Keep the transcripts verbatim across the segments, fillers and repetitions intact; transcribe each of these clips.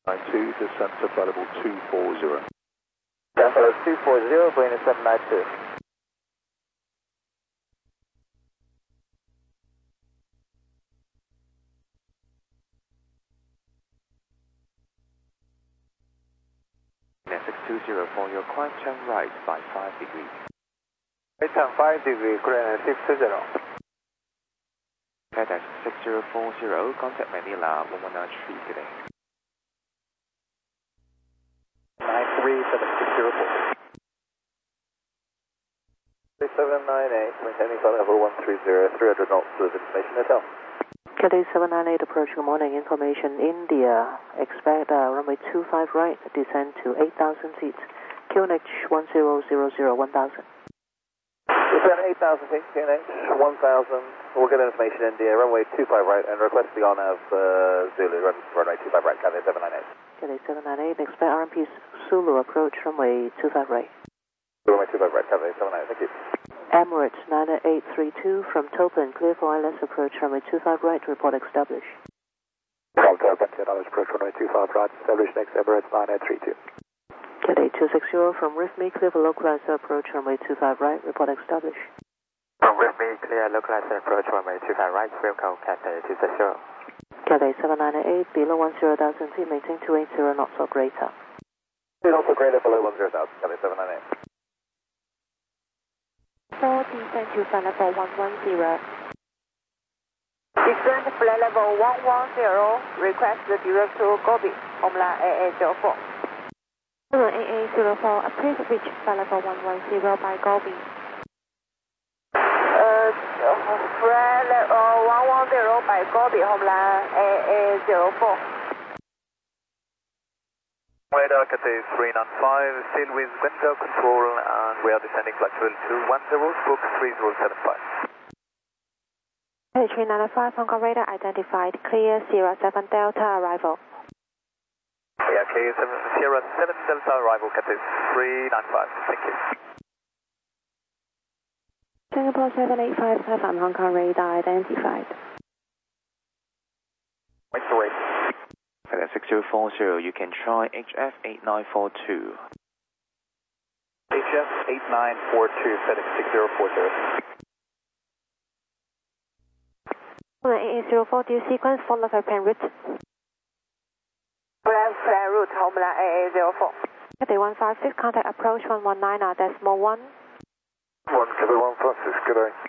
nine two, descent available two forty. Buffalo two forty, going to seven nine two. six two zero for your climb turn right by five degrees. Right turn five degree, clear six two zero. FedEx six zero four zero, contact Manila one one nine three today. nine three seven six zero four. seven nine eight, maintaining flight level one three zero, three hundred knots of information hotel. Cathay seven nine eight approach, good morning. Information India. Expect uh, runway two five right, descend to eight thousand feet. Q N H one zero zero zero, one thousand. Descend eight thousand feet, Q N H one thousand. We'll get information India, runway two five right, and request the on of uh, Zulu, run, runway two five right, Cathay seven nine eight. Cathay seven nine eight, expect R M P Zulu approach, runway two five right. Runway two five right, Cathay seven nine eight, thank you. Emirates nine eight three two from Topin, clear for I L S approach, runway two five right, report established. From Topin, ten dollars approach, runway two five right, established next Emirates nine eight three two. Cathay two six zero from Rifmi, clear for localizer approach, runway two five right, report established. From Rifmi, clear localizer approach, runway two five right, welcome Cathay two six zero. Cathay seven nine eight, below one zero thousand feet, maintain two eighty knots or greater. Two knots or greater below one zero thousand, Cathay seven nine eight. four, descend to flight level one one zero. Descend flight level one one zero, request the direct to Gobi, Homeland A A zero four. Homeland A A zero four, please reach flight level one one zero by Gobi. Uh, flight level one one zero by Gobi, Homeland A A zero four. Radar Cathay three nine five, still with window control, and we are descending flight level two one zero, book three zero seven five. three nine five, Hong Kong radar identified, clear Sierra seven Delta arrival. Yeah, clear Sierra seven Delta arrival, Cathay three nine five, thank you. Singapore seven eight five seven, Hong Kong radar identified. Wait to wait. FedEx six zero four zero, you can try H F eight nine four two. H F eight nine four two, FedEx six zero four zero. Homeland A A zero four, do you sequence follow the plan route? Plan, plan route, Homeland A A zero four. Cathay one five six, contact approach one one nine, uh, decimal one. one, Cathay one five six, good day.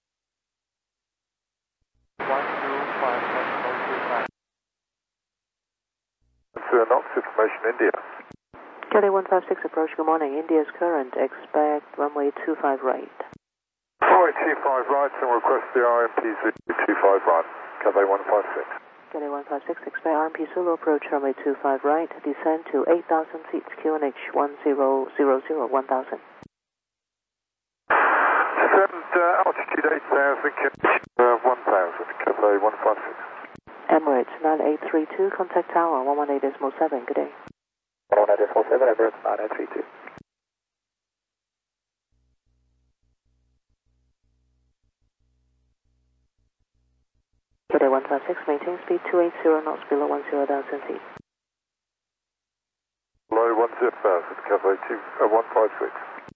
one two five decimal two five. To Knox information India. Cathay one five six approach, good morning. India's current, expect runway two five right. Runway two five right, and request the R M P two five right, Cathay one five six. Cathay one five six, expect R M P Zulu approach, runway two five right, descend to eight thousand feet, Q N H one zero zero zero, one thousand. Descend uh, altitude eight thousand, uh, one thousand, Cathay one five six. Emirates nine eight three two, contact tower one one eight decimal seven, good day. one one eight decimal seven, Emirates nine eight three two. Cathay one five six, maintain speed two eighty knots below one zero thousand feet. Below one zero thousand, Cathay two, uh, one five six.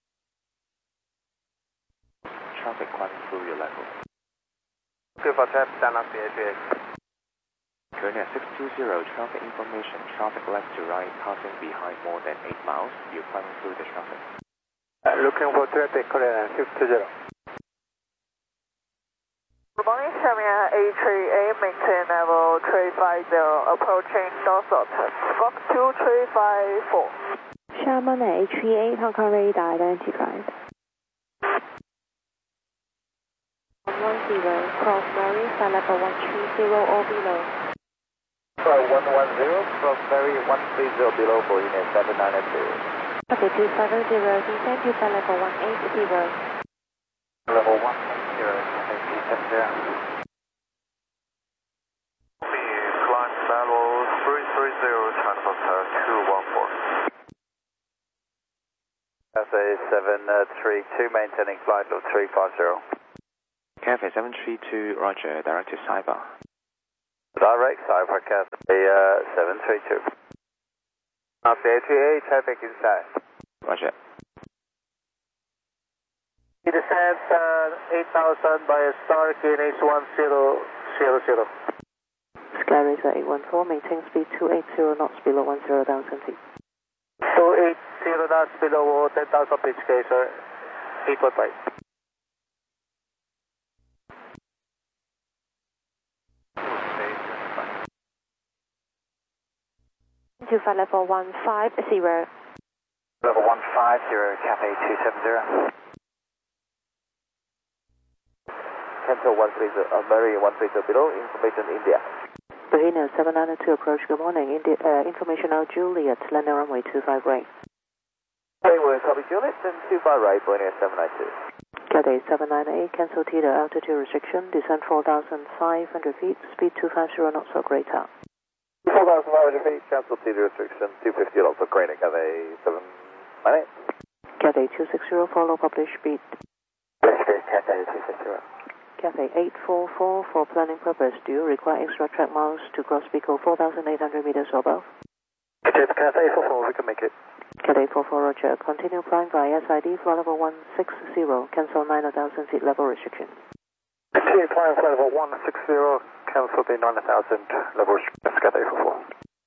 Traffic climbing through your level. Good for tap, stand up the A P X. Korea six two zero, traffic information, traffic left to right, passing behind more than eight miles, you're climbing through the traffic. Uh, looking for traffic, Korea six two zero. Good morning, Xiamen A three A, maintain level three five zero, approaching Norfolk, Fox two three five four. Sherman H three eight, Hong Kong radar identified. one one zero, cross Mary, flight level one three zero or below. one one zero, cross Mary one three zero below for unit seven nine two. Okay, two seven zero, descend to flight level one eight zero. Level one eight zero, two seven zero. Climb level three three zero, transfer two one four. Cathay seven three two, maintaining flight level three five zero. Cathay seven three two, roger, direct to Saiba. Direct Saiba, Cathay uh, seven three two. Cathay A three A, traffic inside. Roger. Descent uh, eight thousand by star Q N H one zero zero zero. Skyracer eight one four, maintain speed two eight zero knots below one zero thousand feet. two eight zero knots below ten thousand feet, sir. eight one five. To flight level one five zero. Level one five zero, Cathay two seven zero. Cancel one three zero, uh, Mary one three zero below, information India. Bohemia seven nine two approach, good morning. India, uh, information now Juliet, landing runway two five right. Hey, we're copy Juliet, and two five right, Bohemia seven nine two. Cathay seven nine eight, cancel T D altitude restriction, descend four thousand five hundred feet, speed two five zero knots or greater. four thousand five hundred feet, cancel T D restriction, two fifty knots of Crane, Cathay seven nine eight. Cathay two six zero, follow published speed. Cathay two six zero. Cathay eight four four, for planning purpose, do you require extra track miles to cross Pico four thousand eight hundred meters or above? It's Cathay four four, we can make it. Cathay four four, roger. Continue flying by S I D, flight level one six zero, cancel nine thousand feet level restriction. Continue flying flight level one six zero, cancel the nine thousand level restriction, Cathay four four.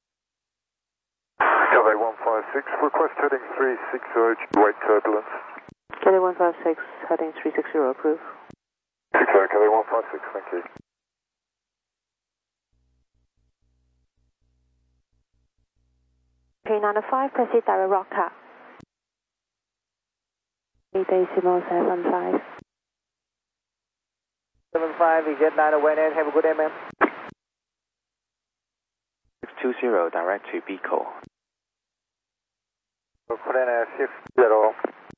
Cathay one five six, request heading three six zero, wait turbulence. Cathay one five six, heading three six zero, approve. six zero, Cathay one five six, thank you. three nine five, proceed direct Rocker. Decimal seven five. seven five, we get nine away and have a good day, man. six two zero, direct to Pico. Put in a shift zero.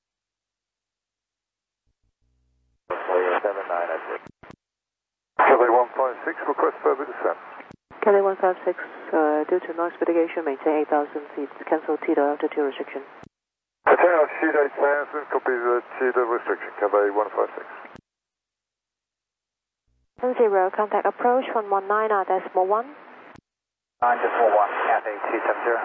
seven nine, I think. Cathay one five six, request further descent. Cathay one five six, uh, due to noise mitigation, maintain eight thousand feet, cancel T D altitude restriction. Cathay altitude eight thousand, copy the T D restriction, Cathay one five six. Zero, contact approach one one nine decimal one. nine decimal one, Cathay two seven zero.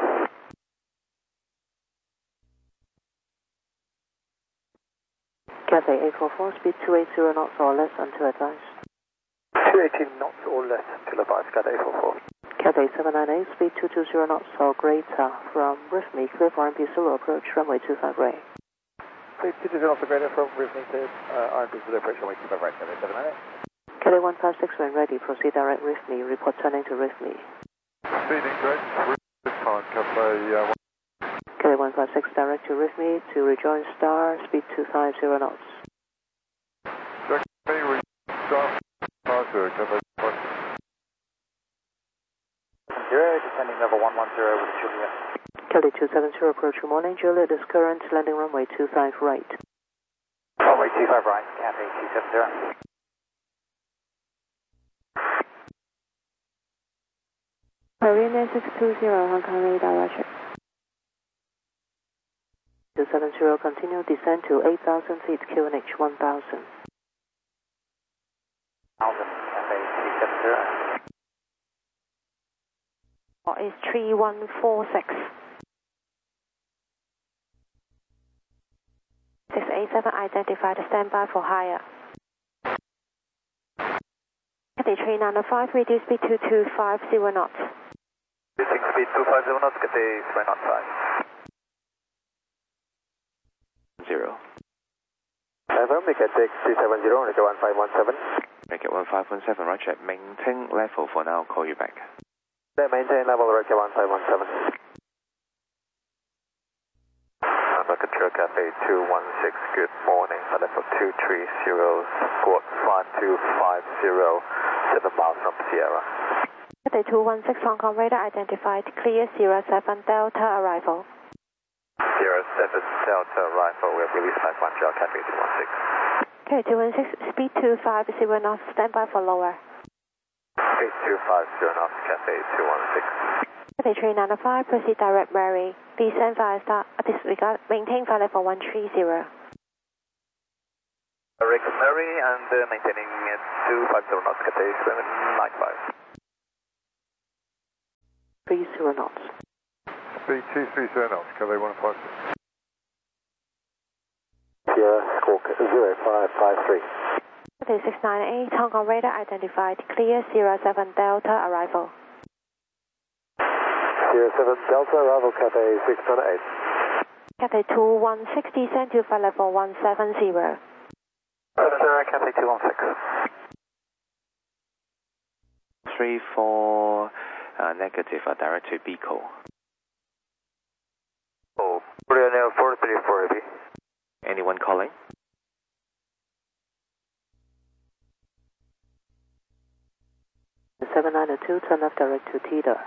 Cathay eight four four, speed two eight zero knots or less until advised. two eighteen knots or less until advised, Cathay four four. Cathay seven nine eight, speed two two zero knots or greater from Rhythmic, clear for M P Zulu approach, runway two five right. Please two two zero greater from Rhythmic to uh, R M P Zulu approach, runway two five right, Cathay seven nine eight. Cathay one five six, when ready, proceed direct Rhythmic, report turning to Rhythmic. Speeding great, this time, Cathay uh, Cathay one five six, direct to Rhythmic to rejoin Star, speed two five zero knots. Cathay, we start, Cathay five six. Zero, descending level one one zero with Juliet. Cathay two seven zero, approach, good morning, Juliet is current, landing runway two five right. Runway two five right, Cathay two seven zero. Marina six two zero, Hong Kong radar, roger. two seven zero, continue descend to eight thousand feet, Q N H one thousand. Thousand, Cathay two seven zero. Is three one four six. six eight seven, identified, standby for higher. Cathay three nine five, reduce speed to two five zero knots. Reducing speed two five zero knots, Cathay three nine five. Zero. Level, make it six two seven zero, make it one five one seven. Make it one five one seven, roger. Maintain level for now, call you back. Then maintain level, make it one five one seven. Number control, Cathay two one six, good morning. Level two three zero, squad five two five zero, seven miles from Sierra. Cathay two one six, Hong Kong radar, identified, clear zero seven Delta arrival. zero seven Delta arrival, we have released five one zero, Cathay two one six. Okay, two one six, speed two five zero knots, standby for lower. Speed two five zero knots, Cathay two one six. Cathay three nine five, proceed direct Mary. Descend via star, uh, disregard, maintain flight level one three zero. Rick Murray and uh, maintaining uh, two five zero knots, Cathay seven nine five. three zero knots. speed two three zero knots, Cathay one five six. Sierra, squawk zero five five three. Cathay six nine eight, Hong Kong radar identified, clear zero seven Delta arrival. zero seven Delta arrival, Cathay six nine eight. Cathay two one six, descend to flight level one seven zero. Uh, Cathay two one six. three four uh, negative, uh, direct to Biko. Oh, Brunel four three four heavy. Anyone calling? seven nine two, turn left direct to Tida.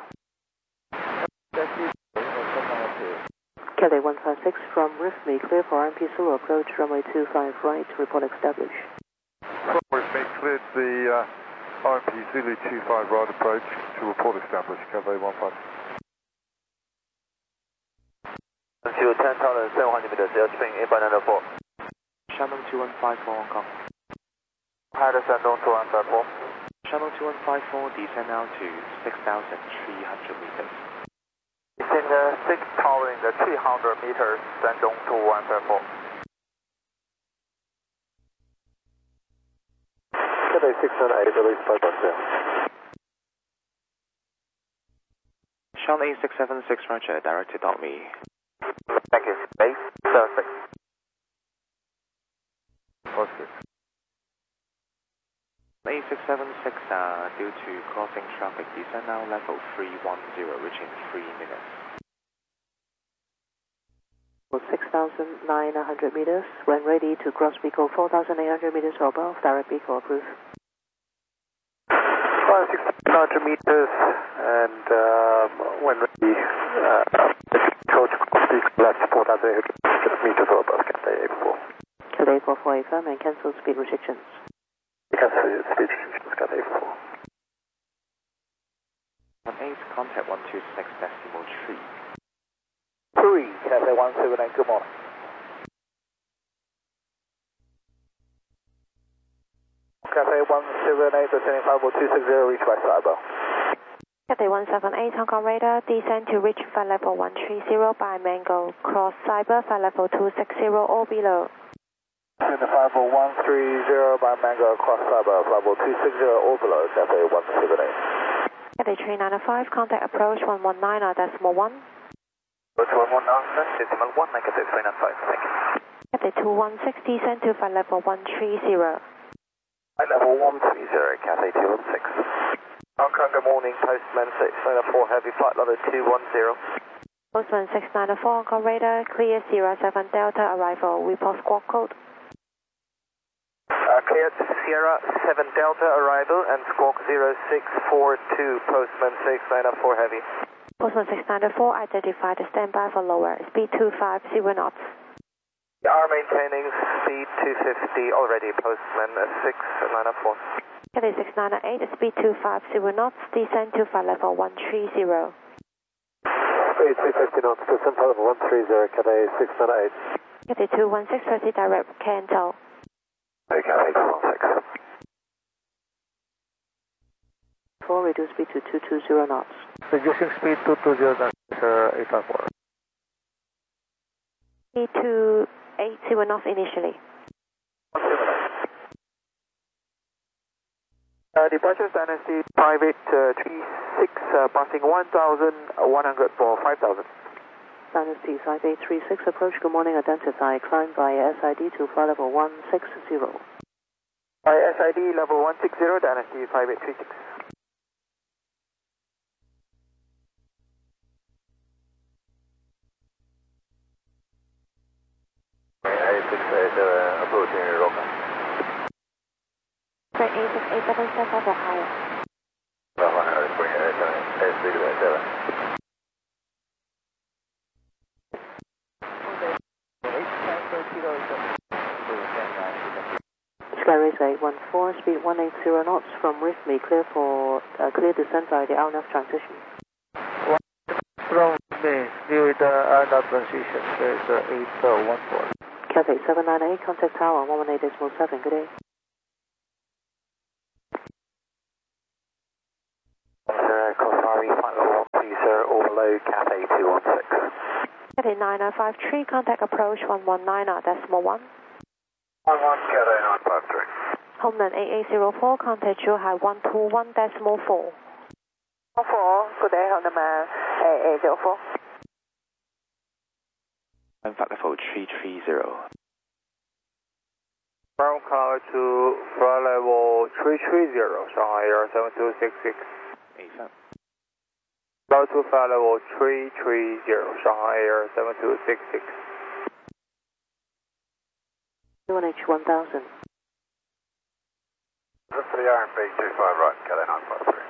Cathay one five six from Rifme, clear for R M P Zulu, approach runway two five right, report established. Rifme cleared the uh, R M P Zulu two five right approach to report established, Cathay one five six. To ten thousand seven hundred meters, airspeed eight nine four. Shannon two one five four Hong Kong. Hi, the Shandong two one five four. Shannon two one five four, descend now to six thousand three hundred meters. It's in the six thousand three hundred meters, Shandong two one five four. Cathay six nine eight, release five one zero. Shannon eight six seven six, roger, direct to dot me. Thank you, base seven six. Five six. eight six seven six, uh, due to crossing traffic, descend now level three one zero, reaching three minutes. six thousand nine hundred meters, when ready to cross Biko four thousand eight hundred meters or above, direct Biko approved. five six nine hundred meters, and um, when ready, uh, coach cross Biko left four thousand eight hundred meters or above, Cathay eight four. Cathay four four eight firm and cancel speed restrictions. Cancel speed restrictions, Cathay eight four. one eight, contact one two six decimal three. three, Cathay one seven eight, good morning. Cathay one seven eight, descending five four two six zero, reach by Cyber. Cathay one seven eight, Hong Kong radar, descend to reach flight level one three zero by Mango, cross Cyber, flight level two six zero or below. Descend five four one three zero by Mango, cross Cyber, flight level two six zero or below, Cathay one seven eight. Cathay three nine five, contact approach one one nine or decimal one. Approach one one nine, decimal one, negative three nine five, thank you. Cathay two one six, descend to flight level one three zero. Flight level one three zero, Cathay two one six. Hong Kong, good morning, Postman six nine four Heavy, flight level two one zero. Postman six nine four, Hong Kong radar, clear zero seven Delta arrival, report squawk code. Uh, cleared Sierra seven Delta arrival and squawk zero six four two, Postman six nine four Heavy. Postman six nine four, identified, standby for lower, speed two five zero knots. We are maintaining speed two fifty already, Postman six nine four. Cathay six nine eight, speed two five zero knots, descend to flight level one three zero. Speed two fifty knots, descend flight level one three zero, Cathay six nine eight. Cathay two one six, proceed direct, cancel. Okay, Cathay two one six. four, reduce speed to two two zero knots. Reducing speed two two zero knots, uh, eight five four. Speed two eight zero knots initially. Uh, departure Dynasty Private uh, three six, uh, passing one thousand one hundred for five thousand. Dynasty five eight three six, approach, good morning, identify, climb by S I D to flight level one six zero. By S I D level one six zero, Dynasty five eight three six. eight six eight seven, approaching Roca. Freight eight six eight seven, stand by for higher. eight six eight seven. Skyrace eight one four, speed one eight zero knots from Rifme, clear for uh, clear descent by the R N F transition. From me, near the R N F transition, there's uh, eight one four. Cathay seven nine eight, contact tower one one eight decimal seven, good day. Zero, Cross Harvey, flight level one three zero, overload, Cathay two one six. Copy nine nine five three, contact approach one one nine decimal one. one one Cathay nine five three. Homeland eight eight zero four, contact Zhuhai one two one decimal four. four, good day, Homeland eight eight zero four. And flight level three three zero. Ground car to flight level three three zero, Shanghai Air seven two six six. eight Level to flight level three three zero, Shanghai Air seven two six six. Q N H one thousand. Just for the R M B two five right, Cathay nine five three.